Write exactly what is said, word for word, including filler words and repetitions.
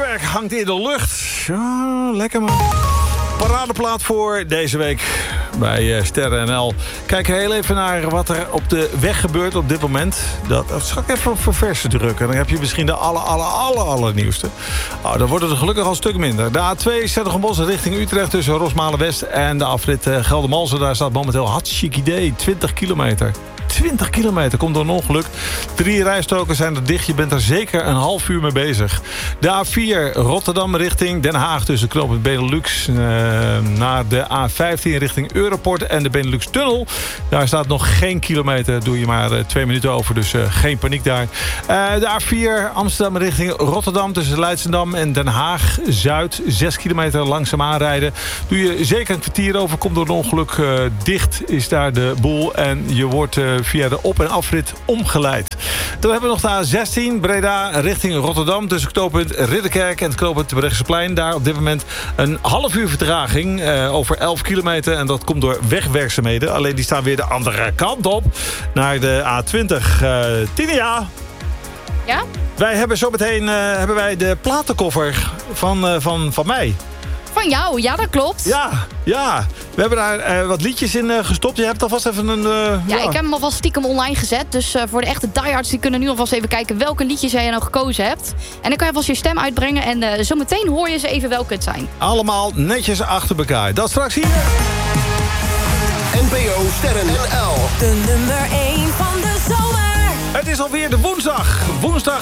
vuurwerk hangt in de lucht. Ja, lekker man. Paradeplaat voor deze week bij uh, Sterren N L. Kijk heel even naar wat er op de weg gebeurt op dit moment. Dat, dat zal ik even op ververse drukken. Dan heb je misschien de aller, aller, aller, allernieuwste. Oh, dan wordt het er gelukkig al een stuk minder. De A twee Zettergenbosch richting Utrecht tussen Rosmalen-West en de afrit uh, Geldermalsen. Daar staat momenteel hartstikke idee. twintig kilometer. twintig kilometer, komt door een ongeluk. Drie rijstroken zijn er dicht. Je bent er zeker een half uur mee bezig. De A vier Rotterdam richting Den Haag tussen knooppunt Benelux uh, naar de A vijftien richting Europort en de Benelux Tunnel. Daar staat nog geen kilometer. Doe je maar uh, twee minuten over, dus uh, geen paniek daar. Uh, de A vier Amsterdam richting Rotterdam tussen Leidschendam en Den Haag Zuid. Zes kilometer langzaam aanrijden. Doe je zeker een kwartier over. Komt door een ongeluk. Uh, dicht is daar de boel en je wordt uh, via de op- en afrit omgeleid. Dan hebben we nog de A zestien Breda richting Rotterdam tussen knooppunt Ridderkerk en het knooppunt Terbrechtseplein. Daar op dit moment een half uur vertraging uh, over elf kilometer. En dat komt door wegwerkzaamheden. Alleen die staan weer de andere kant op naar de A twintig. Uh, Tinia? Ja? Wij hebben zo meteen uh, hebben wij de platenkoffer van, uh, van, van mij. Van jou, ja dat klopt. Ja, ja. We hebben daar uh, wat liedjes in uh, gestopt. Je hebt alvast even een... Uh, ja, ja, ik heb hem alvast stiekem online gezet. Dus uh, voor de echte diehards die kunnen nu alvast even kijken welke liedjes jij nou gekozen hebt. En dan kan je alvast je stem uitbrengen. En uh, zometeen hoor je ze even welke het zijn. Allemaal netjes achter elkaar. Dat straks hier. N P O Sterren N L. De nummer één van de zomer. Het is alweer de woensdag. Woensdag